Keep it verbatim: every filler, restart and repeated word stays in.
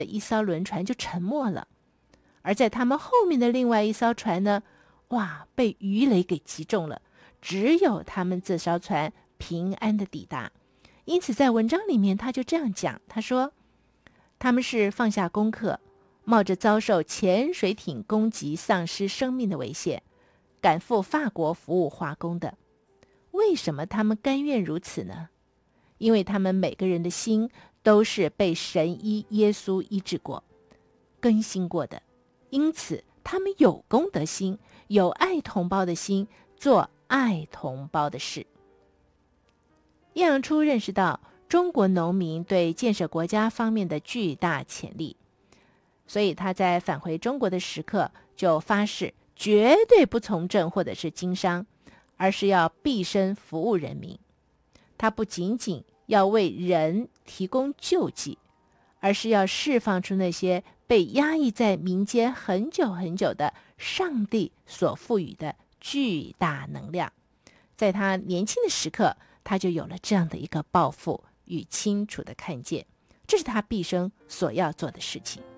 一艘轮船就沉没了。而在他们后面的另外一艘船呢，哇，被鱼雷给击中了，只有他们这艘船平安的抵达。因此在文章里面他就这样讲，他说他们是放下功课，冒着遭受潜水艇攻击丧失生命的危险，赶赴法国服务华工的。为什么他们甘愿如此呢？因为他们每个人的心都是被神医耶稣医治过、更新过的，因此他们有公德心，有爱同胞的心，做爱同胞的事。叶阳初认识到中国农民对建设国家方面的巨大潜力，所以他在返回中国的时刻就发誓绝对不从政或者是经商，而是要毕生服务人民。他不仅仅要为人提供救济，而是要释放出那些被压抑在民间很久很久的上帝所赋予的巨大能量。在他年轻的时刻，他就有了这样的一个抱负与清楚的看见，这是他毕生所要做的事情。